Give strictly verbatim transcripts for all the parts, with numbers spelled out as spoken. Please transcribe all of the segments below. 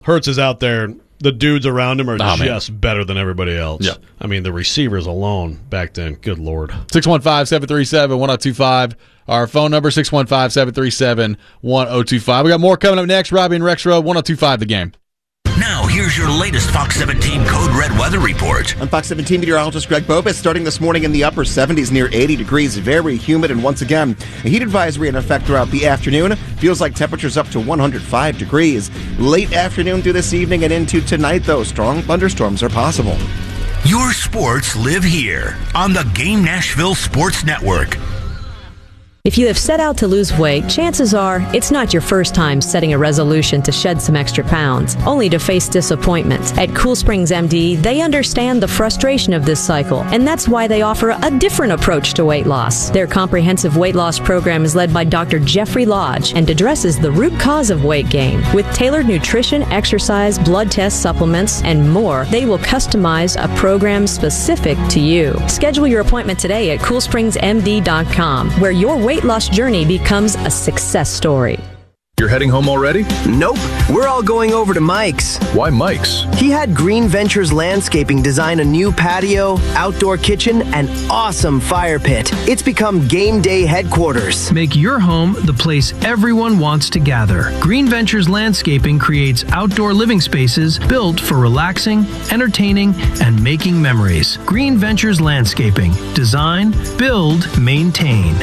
Hurts is out there. The dudes around him are oh, just man. better than everybody else. Yeah. I mean, the receivers alone back then, good Lord. six one five, seven three seven, one oh two five. Our phone number, six one five, seven three seven, one oh two five. We got more coming up next. Robbie and Rex Road, one oh two five The Game. Now, here's your latest Fox seventeen Code Red weather report. I'm Fox seventeen meteorologist Greg Bopus. Starting this morning in the upper seventies near eighty degrees, very humid, and once again, a heat advisory in effect throughout the afternoon. Feels like temperatures up to one hundred five degrees. Late afternoon through this evening and into tonight, though, strong thunderstorms are possible. Your sports live here on the Game Nashville Sports Network. If you have set out to lose weight, chances are it's not your first time setting a resolution to shed some extra pounds, only to face disappointment. At Cool Springs M D, they understand the frustration of this cycle, and that's why they offer a different approach to weight loss. Their comprehensive weight loss program is led by Doctor Jeffrey Lodge and addresses the root cause of weight gain. With tailored nutrition, exercise, blood test supplements, and more, they will customize a program specific to you. Schedule your appointment today at cool springs m d dot com, where your weight weight loss journey becomes a success story. You're heading home already? Nope. We're all going over to Mike's. Why Mike's? He had Green Ventures Landscaping design a new patio, outdoor kitchen, and awesome fire pit. It's become game day headquarters. Make your home the place everyone wants to gather. Green Ventures Landscaping creates outdoor living spaces built for relaxing, entertaining, and making memories. Green Ventures Landscaping. Design, build, maintain.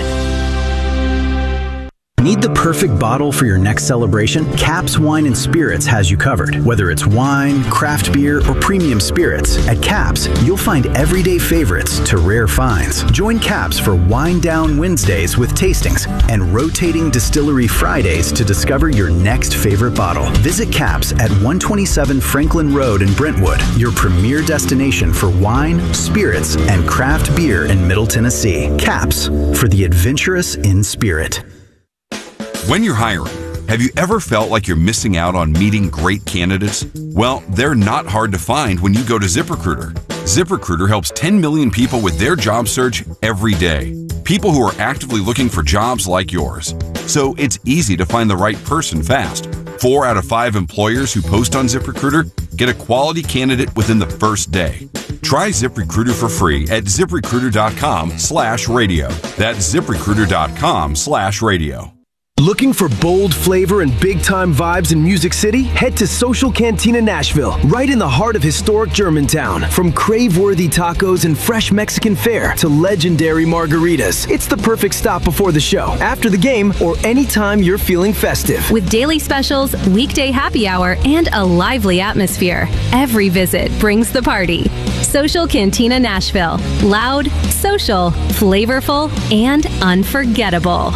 Need the perfect bottle for your next celebration? Caps Wine and Spirits has you covered. Whether it's wine, craft beer, or premium spirits, at Caps, you'll find everyday favorites to rare finds. Join Caps for Wine Down Wednesdays with tastings and rotating Distillery Fridays to discover your next favorite bottle. Visit Caps at one twenty-seven Franklin Road in Brentwood, your premier destination for wine, spirits, and craft beer in Middle Tennessee. Caps, for the adventurous in spirit. When you're hiring, have you ever felt like you're missing out on meeting great candidates? Well, they're not hard to find when you go to ZipRecruiter. ZipRecruiter helps ten million people with their job search every day. People who are actively looking for jobs like yours. So it's easy to find the right person fast. Four out of five employers who post on ZipRecruiter get a quality candidate within the first day. Try ZipRecruiter for free at ZipRecruiter.com slash radio. That's ZipRecruiter.com slash radio. Looking for bold flavor and big-time vibes in Music City? Head to Social Cantina Nashville, right in the heart of historic Germantown. From crave-worthy tacos and fresh Mexican fare to legendary margaritas, it's the perfect stop before the show, after the game, or anytime you're feeling festive. With daily specials, weekday happy hour, and a lively atmosphere, every visit brings the party. Social Cantina Nashville. Loud, social, flavorful, and unforgettable.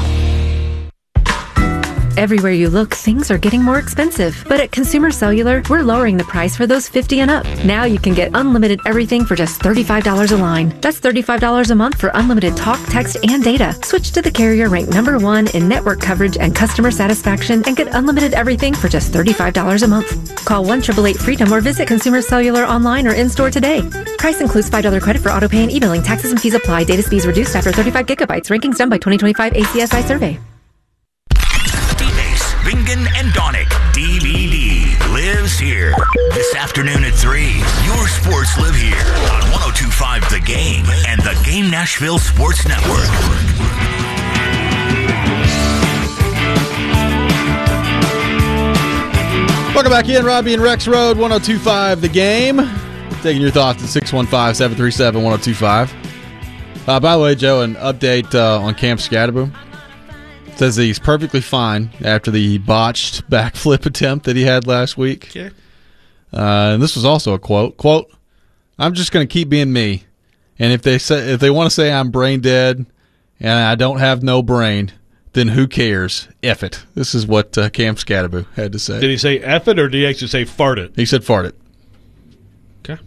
Everywhere you look, things are getting more expensive. But at Consumer Cellular, we're lowering the price for those fifty and up. Now you can get unlimited everything for just thirty-five dollars a line. That's thirty-five dollars a month for unlimited talk, text, and data. Switch to the carrier ranked number one in network coverage and customer satisfaction and get unlimited everything for just thirty-five dollars a month. Call one eight eight eight freedom or visit Consumer Cellular online or in-store today. Price includes five dollars credit for autopay and e-billing. Taxes and fees apply. Data speeds reduced after thirty-five gigabytes. Rankings done by twenty twenty-five A C S I survey. Bingen and Donick D V D lives here. This afternoon at three, your sports live here on one oh two point five The Game and the Game Nashville Sports Network. Welcome back in, Robbie and Rex Road, one oh two point five The Game. Taking your thoughts at six one five, seven three seven, one oh two five. Uh, by the way, Joe, an update uh, on Cam Scatterboom. Says that he's perfectly fine after the botched backflip attempt that he had last week. Okay. Uh, and this was also a quote. Quote, I'm just going to keep being me. And if they say if they want to say I'm brain dead and I don't have no brain, then who cares? F it. This is what uh, Cam Scatterboom had to say. Did he say F it or did he actually say fart it? He said fart it. Okay.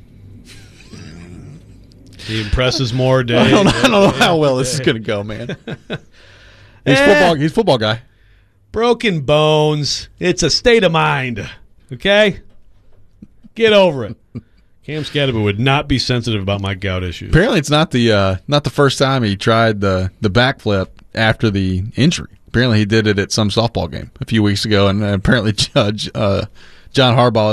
He impresses more day. I don't, I don't know how well this is going to go, man. He's eh, football. He's a football guy. Broken bones. It's a state of mind. Okay? Get over it. Cam Scatterboom would not be sensitive about my gout issues. Apparently, it's not the uh, not the first time he tried the the backflip after the injury. Apparently, he did it at some softball game a few weeks ago, and apparently, Judge uh, John Harbaugh